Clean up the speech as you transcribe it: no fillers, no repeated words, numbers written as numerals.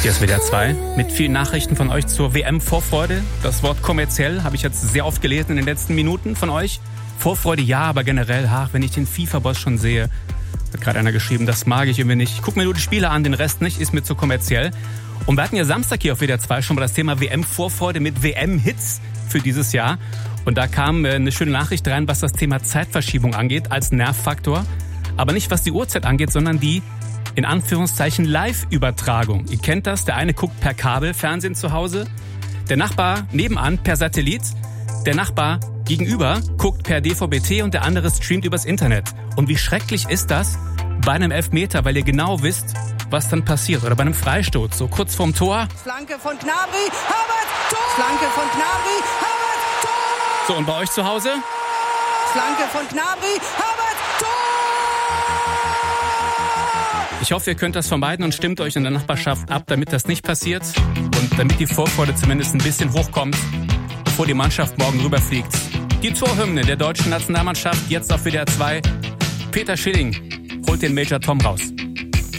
Hier ist WDR 2 mit vielen Nachrichten von euch zur WM-Vorfreude. Das Wort kommerziell habe ich jetzt sehr oft gelesen in den letzten Minuten von euch. Vorfreude ja, aber generell, wenn ich den FIFA-Boss schon sehe, hat gerade einer geschrieben, das mag ich irgendwie nicht. Ich gucke mir nur die Spiele an, den Rest nicht, ist mir zu kommerziell. Und wir hatten ja Samstag hier auf WDR 2 schon mal das Thema WM-Vorfreude mit WM-Hits für dieses Jahr. Und da kam eine schöne Nachricht rein, was das Thema Zeitverschiebung angeht, als Nervfaktor. Aber nicht, was die Uhrzeit angeht, sondern die, in Anführungszeichen, Live-Übertragung. Ihr kennt das, der eine guckt per Kabelfernsehen zu Hause, der Nachbar nebenan per Satellit, der Nachbar gegenüber guckt per DVB-T und der andere streamt übers Internet. Und wie schrecklich ist das bei einem Elfmeter, weil ihr genau wisst, was dann passiert. Oder bei einem Freistoß, so kurz vorm Tor. Flanke von Gnabry, Havertz, Tor! Flanke von Gnabry, Havertz, Tor! So, und bei euch zu Hause? Flanke von Gnabry, Havertz, Tor! Ich hoffe, ihr könnt das vermeiden und stimmt euch in der Nachbarschaft ab, damit das nicht passiert. Und damit die Vorfreude zumindest ein bisschen hochkommt, bevor die Mannschaft morgen rüberfliegt. Die Torhymne der deutschen Nationalmannschaft, jetzt auf WDR 2. Peter Schilling holt den Major Tom raus.